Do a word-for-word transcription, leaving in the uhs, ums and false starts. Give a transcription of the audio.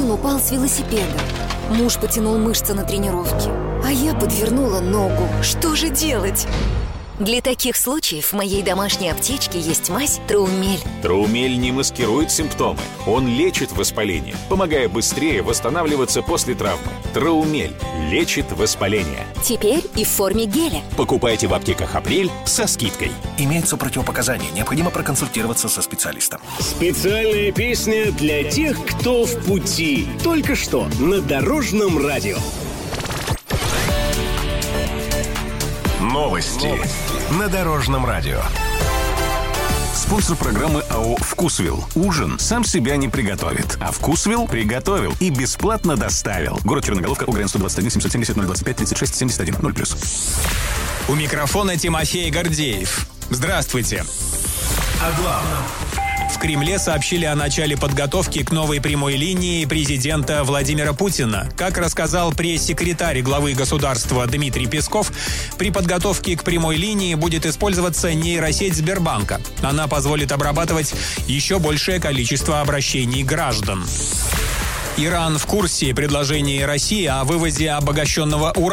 сын упал с велосипеда. Муж потянул мышцы на тренировке, а я подвернула ногу. Что же делать? Для таких случаев в моей домашней аптечке есть мазь Траумель. Траумель не маскирует симптомы. Он лечит воспаление, помогая быстрее восстанавливаться после травмы. Траумель лечит воспаление. Теперь и в форме геля. Покупайте в аптеках «Апрель» со скидкой. Имеются противопоказания. Необходимо проконсультироваться со специалистом. Специальная песня для тех, кто в пути. Только что на Дорожном радио. Новости, Новости на Дорожном радио. Спонсор программы АО «Вкусвилл». Ужин сам себя не приготовит, а «Вкусвилл» приготовил и бесплатно доставил. Город Черноголовка, УГРН сто двадцать один семьсот семьдесят ноль двадцать пять тридцать шесть семьдесят один ноль плюс. У микрофона Тимофей Гордеев. Здравствуйте. О главном. В Кремле сообщили о начале подготовки к новой прямой линии президента Владимира Путина. Как рассказал пресс-секретарь главы государства Дмитрий Песков, при подготовке к прямой линии будет использоваться нейросеть Сбербанка. Она позволит обрабатывать еще большее количество обращений граждан. Иран в курсе предложения России о вывозе обогащенного урана.